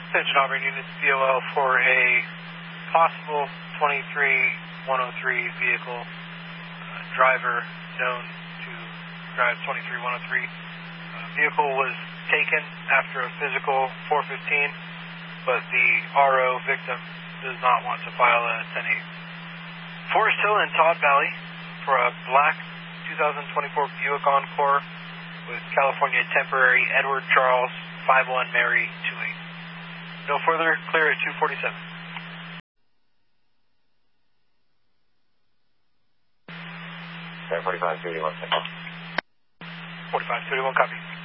Attention operating units, DOL for a possible 23103 vehicle. Driver known to drive 23103. Vehicle was taken after a physical 415, but the RO victim does not want to file a 10-8. Forest Hill and Todd Valley for a black 2024 Buick Encore with California temporary Edward Charles 51 Mary 28. No further, clear at 247. 4531. 4531, copy.